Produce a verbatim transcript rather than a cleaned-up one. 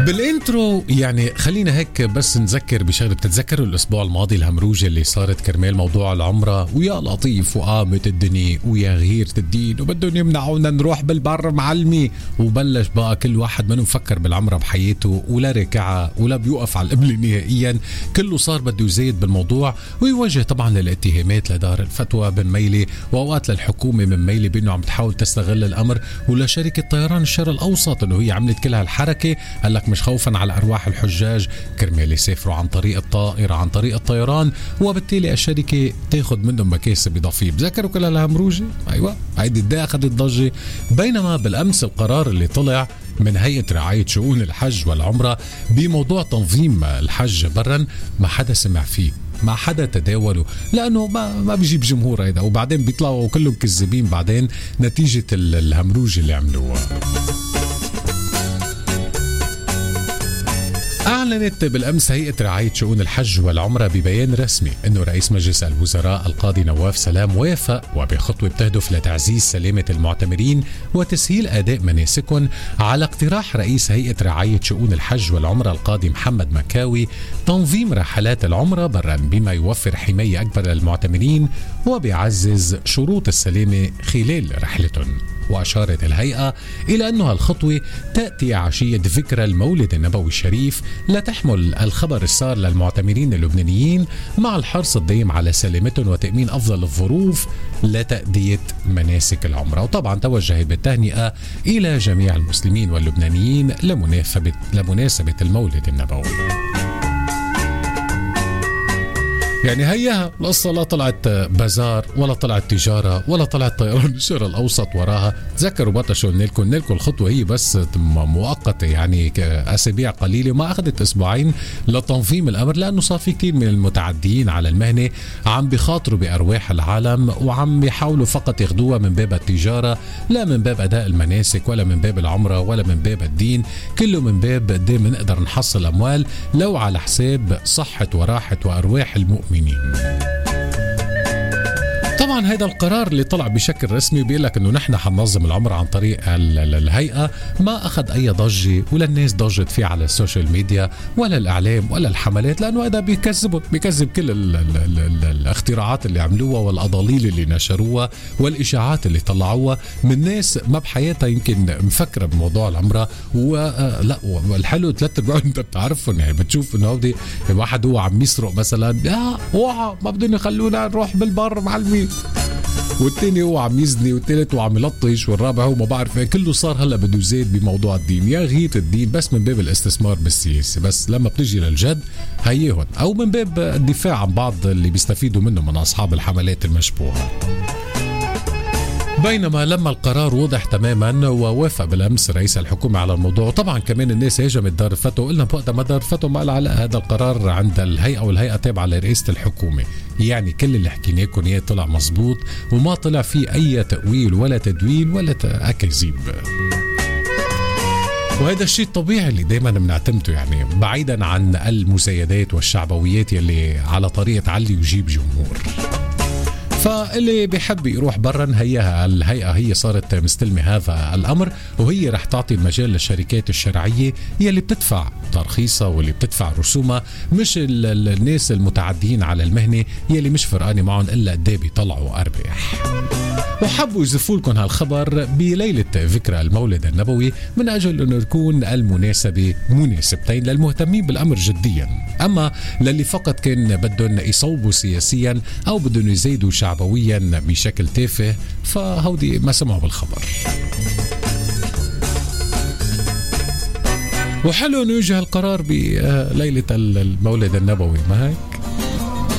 بالانترو يعني خلينا هيك بس نذكر بشغله. بتتذكروا الاسبوع الماضي الهمروجه اللي صارت كرمال موضوع العمره، ويا لطيف وقامت الدنيا ويا غيرة الدين وبدهم يمنعونا نروح بالبر معلمي، وبلش بقى كل واحد منهم مفكر بالعمره بحياته ولا ركعه ولا بيوقف على القبله نهائيا، كله صار بده يزيد بالموضوع ويوجه طبعا للاتهامات لدار الفتوى بن ميلي، واوقات للحكومه من ميلي بانه عم تحاول تستغل الامر، ولشركه طيران الشرق الاوسط انه هي عملت كل هالحركه قال لك مش خوفا على ارواح الحجاج كرمال يسافروا عن طريق الطائره عن طريق الطيران، وبالتالي الشركه تاخذ منهم مكاسب اضافيه. بذكروا كل هالهمروجه؟ ايوه هيدي الدقه اخذت ضجه. بينما بالامس القرار اللي طلع من هيئة رعاية شؤون الحج والعمرة بموضوع تنظيم الحج برا ما حدا سمع فيه، ما حدا تداوله، لأنه ما, ما بيجيب جمهور هيدا، وبعدين بيطلعوا كلهم كذابين بعدين نتيجة الهمروج اللي عملوها. أعلنت بالأمس هيئة رعاية شؤون الحج والعمرة ببيان رسمي أنه رئيس مجلس الوزراء القاضي نواف سلام وافق وبخطوة بتهدف لتعزيز سلامة المعتمرين وتسهيل أداء مناسكهم على اقتراح رئيس هيئة رعاية شؤون الحج والعمرة القاضي محمد مكاوي تنظيم رحلات العمرة برا بما يوفر حماية أكبر للمعتمرين وبيعزز شروط السلامة خلال رحلتهم. وأشارت الهيئة إلى أن هالخطوة تأتي عشية ذكرى المولد النبوي الشريف لتحمل الخبر السار للمعتمرين اللبنانيين مع الحرص الدائم على سلامتهم وتأمين أفضل الظروف لتأدية مناسك العمرة. وطبعا توجهت بالتهنئة إلى جميع المسلمين واللبنانيين لمناسبة, لمناسبة المولد النبوي. يعني هيها القصة لا طلعت بازار ولا طلعت تجارة ولا طلعت طيران الشرق الأوسط وراها. تذكروا بطا شو نلكم نلكم الخطوة هي بس مؤقتة، يعني أسابيع قليلة وما أخذت أسبوعين لتنظيم الأمر، لأنه صار في كتير من المتعديين على المهنة عم بيخاطروا بأرواح العالم وعم بيحاولوا فقط ياخدوها من باب التجارة، لا من باب أداء المناسك ولا من باب العمرة ولا من باب الدين، كله من باب قد ايه بنقدر نحصل أموال لو على حساب صحة وراحة وأرواح المؤمنين. طبعا هذا القرار اللي طلع بشكل رسمي بيقول لك انه نحن حننظم العمره عن طريق الهيئه، ما اخذ اي ضجه ولا الناس ضجت فيه على السوشيال ميديا ولا الاعلام ولا الحملات، لانه هذا بيكذب بيكذب كل ال ال ال ال الاختراعات اللي عملوها والاضاليل اللي نشروها والاشاعات اللي طلعوها من ناس ما بحياتها يمكن مفكره بموضوع العمره. ولا والحلو ثلاث ارباع انت بتعرفهم، يعني بتشوف انه هودي واحد هو عم يسرق مثلا، يا اوعى ما بدهم يخلونا نروح بالبر معلمين، والتاني هو عم يزني، والتالت هو عم يلطش، والرابع هو ما بعرف ايه، كله صار هلا بده يزيد بموضوع الدين، يا غير الدين بس من باب الاستثمار بالسياسه، بس لما بتجي للجد هيهن، او من باب الدفاع عن بعض اللي بيستفيدوا منه من اصحاب الحملات المشبوهه. بينما لما القرار وضح تماما ووافق بالامس رئيس الحكومه على الموضوع، وطبعا كمان الناس هاجمت دار الفتوى، قلنا بوقتها ما دار الفتوى ما لها علاقه، هذا القرار عند الهيئه والهيئه تابعه لرئاسه الحكومه، يعني كل اللي حكيناه لكم اياه طلع مزبوط وما طلع فيه اي تاويل ولا تدويل ولا اكاذيب. وهذا الشيء الطبيعي اللي دايما بنعتمده، يعني بعيدا عن المزايدات والشعبويات يلي على طريقه علي وجيب جمهور. فاللي بيحب يروح برا هيها الهيئة هي صارت مستلمة هذا الأمر، وهي رح تعطي المجال للشركات الشرعية يلي بتدفع ترخيصها واللي بتدفع رسومها، مش الناس المتعدين على المهنة يلي مش فرقانة معهم إلا قد ايه بيطلعوا أرباح. وحبوا يزفوا لكم هالخبر بليلة ذكرى المولد النبوي من أجل أنه يكون المناسبة مناسبتين للمهتمين بالأمر جديا، أما للي فقط كان بدهم يصوبوا سياسيا أو بدهم يزيدوا شعبويا بشكل تافه فهودي ما سمعوا بالخبر. وحلو أنه يجي هالقرار بليلة المولد النبوي، ما هي؟